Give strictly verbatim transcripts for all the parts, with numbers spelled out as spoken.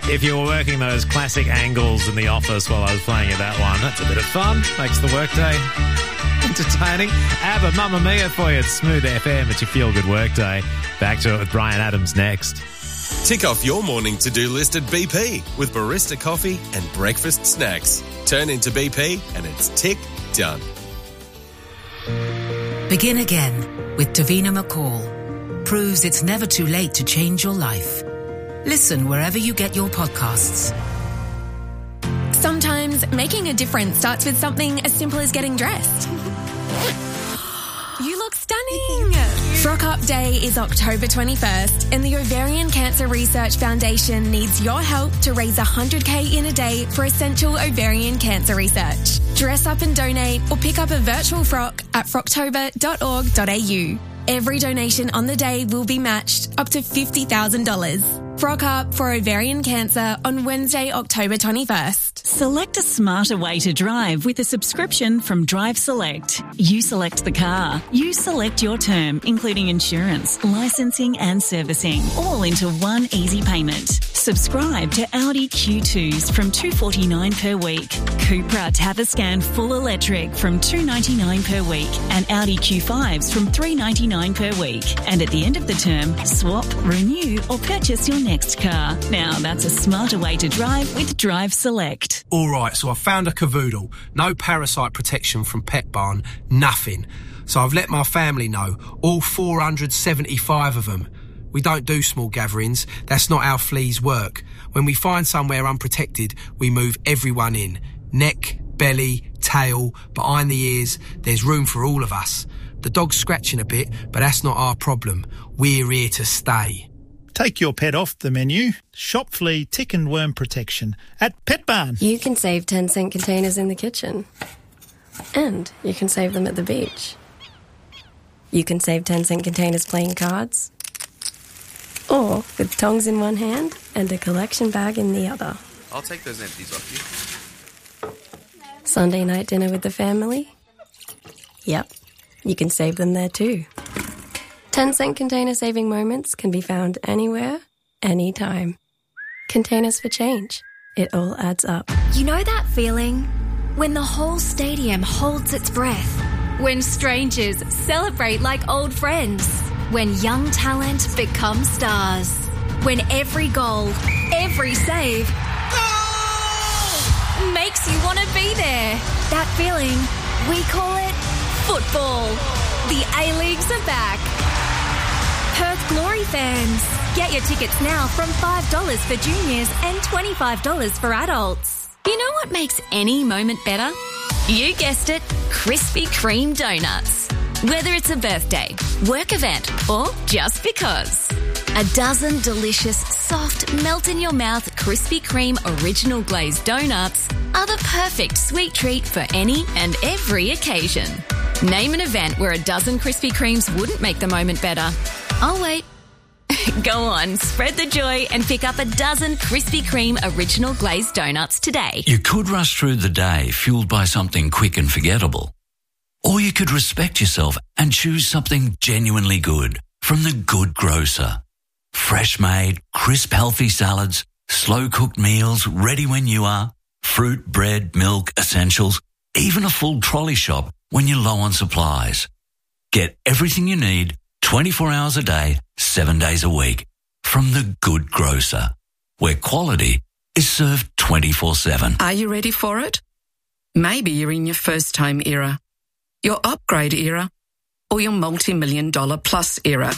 If you were working those classic angles in the office while I was playing you that one, that's a bit of fun. Makes the workday entertaining. ABBA, Mamma Mia for you. It's Smooth F M. It's your feel-good workday. Back to it with Brian Adams next. Tick off your morning to-do list at B P with barista coffee and breakfast snacks. Turn into B P and it's tick done. Begin again with Davina McCall. Proves it's never too late to change your life. Listen wherever you get your podcasts. Sometimes making a difference starts with something as simple as getting dressed. You look stunning. Frock Up Day is October twenty-first and the Ovarian Cancer Research Foundation needs your help to raise one hundred K in a day for essential ovarian cancer research. Dress up and donate or pick up a virtual frock at frocktober dot org dot a u. Every donation on the day will be matched up to fifty thousand dollars. Frock Up for ovarian cancer on Wednesday, October twenty-first. Select a smarter way to drive with a subscription from Drive Select. You select the car. You select your term, including insurance, licensing and servicing, all into one easy payment. Subscribe to Audi Q twos from two hundred forty-nine dollars per week, Cupra Taviscan Full Electric from two hundred ninety-nine dollars per week, and Audi Q fives from three hundred ninety-nine dollars per week. And at the end of the term, swap, renew or purchase your next car. Now that's a smarter way to drive with Drive Select. All right, so I found a cavoodle. No parasite protection from Pet Barn, nothing. So I've let my family know, all four hundred seventy-five of them. We don't do small gatherings. That's not how fleas work. When we find somewhere unprotected, we move everyone in. Neck, belly, tail, behind the ears. There's room for all of us. The dog's scratching a bit, but that's not our problem. We're here to stay. Take your pet off the menu. Shop flea, tick and worm protection at Pet Barn. You can save ten cent containers in the kitchen. And you can save them at the beach. You can save ten cent containers playing cards. Or with tongs in one hand and a collection bag in the other. I'll take those empties off you. Sunday night dinner with the family? Yep, you can save them there too. ten cent container saving moments can be found anywhere, anytime. Containers for change. It all adds up. You know that feeling? When the whole stadium holds its breath. When strangers celebrate like old friends. When young talent becomes stars. When every goal, every save goal! Makes you want to be there. That feeling, we call it football. The A-Leagues are back. Perth Glory fans, get your tickets now from five dollars for juniors and twenty-five dollars for adults. You know what makes any moment better? You guessed it, Krispy Kreme donuts. Whether it's a birthday, work event, or just because. A dozen delicious, soft, melt-in-your-mouth Krispy Kreme original glazed donuts are the perfect sweet treat for any and every occasion. Name an event where a dozen Krispy Kremes wouldn't make the moment better. I'll wait. Go on, spread the joy and pick up a dozen Krispy Kreme original glazed donuts today. You could rush through the day fueled by something quick and forgettable. Or you could respect yourself and choose something genuinely good from The Good Grocer. Fresh-made, crisp, healthy salads, slow-cooked meals ready when you are, fruit, bread, milk, essentials, even a full trolley shop when you're low on supplies. Get everything you need twenty-four hours a day, seven days a week from The Good Grocer, where quality is served twenty-four seven. Are you ready for it? Maybe you're in your first home era, your upgrade era, or your multi-million dollar plus era.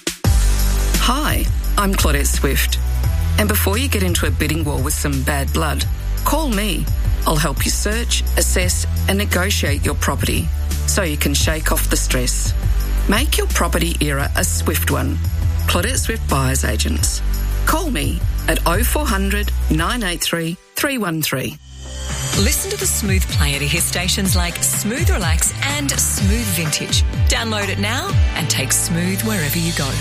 Hi, I'm Claudette Swift. And before you get into a bidding war with some bad blood, call me. I'll help you search, assess and negotiate your property so you can shake off the stress. Make your property era a swift one. Claudette Swift Buyers Agents. Call me at oh four hundred, nine eight three, three one three. Listen to the Smooth Player to hear stations like Smooth Relax and Smooth Vintage. Download it now and take Smooth wherever you go.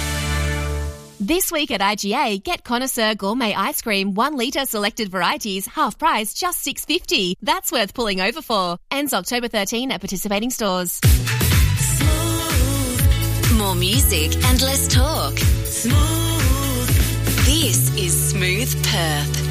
This week at I G A, get Connoisseur Gourmet Ice Cream, one litre selected varieties, half price, just six dollars fifty. That's worth pulling over for. Ends October thirteenth at participating stores. More music and less talk. Smooth. The This is Smooth Perth.